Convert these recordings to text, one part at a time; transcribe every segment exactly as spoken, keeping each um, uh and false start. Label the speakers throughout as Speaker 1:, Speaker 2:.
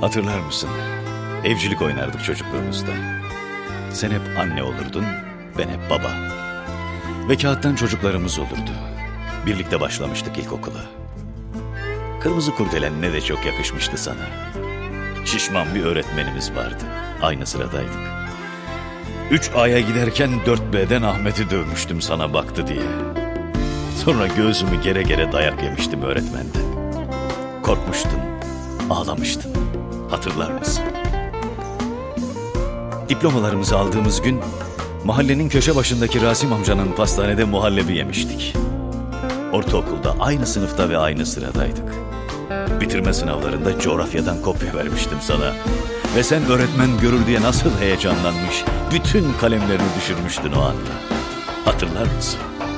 Speaker 1: Hatırlar mısın? Evcilik oynardık çocukluğumuzda. Sen hep anne olurdun, ben hep baba. Ve kağıttan çocuklarımız olurdu. Birlikte başlamıştık ilkokula. Kırmızı kurdelen ne de çok yakışmıştı sana. Şişman bir öğretmenimiz vardı. Aynı sıradaydık. üç A'ya giderken dört B'den Ahmet'i dövmüştüm sana baktı diye. Sonra göğsümü gere gere dayak yemiştim öğretmenden. Korkmuştun, ağlamıştın. Hatırlar mısın? Diplomalarımızı aldığımız gün mahallenin köşe başındaki Rasim amcanın pastanede muhallebi yemiştik. Ortaokulda aynı sınıfta ve aynı sıradaydık. Bitirme sınavlarında coğrafyadan kopya vermiştim sana. Ve sen öğretmen görür diye nasıl heyecanlanmış, bütün kalemlerini düşürmüştün o anda. Hatırlar mısın?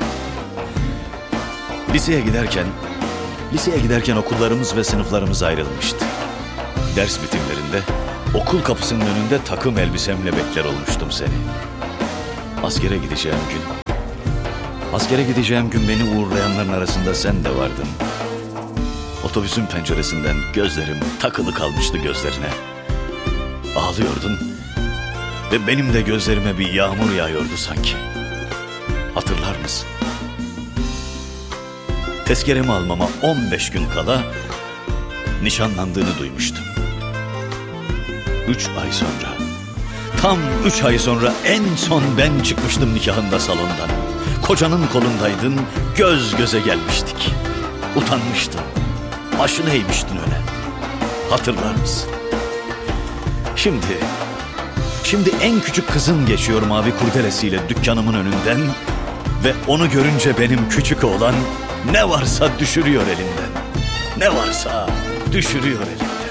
Speaker 1: Liseye giderken, liseye giderken okullarımız ve sınıflarımız ayrılmıştı. Ders bitimlerinde okul kapısının önünde takım elbisemle bekler olmuştum seni. Askere gideceğim gün, askere gideceğim gün beni uğurlayanların arasında sen de vardın. Otobüsün penceresinden gözlerim takılı kalmıştı gözlerine. Ağlıyordun ve benim de gözlerime bir yağmur yağıyordu sanki. Hatırlar mısın? Tezkeremi almama on beş gün kala nişanlandığını duymuştum. Üç ay sonra, tam üç ay sonra en son ben çıkmıştım nikahında salondan. Kocanın kolundaydın, göz göze gelmiştik. Utanmıştın, başını eğmiştin öyle. Hatırlar mısın? Şimdi, şimdi en küçük kızım geçiyor mavi kurdelesiyle dükkanımın önünden ve onu görünce benim küçük oğlan ne varsa düşürüyor elinden. Ne varsa düşürüyor elinden.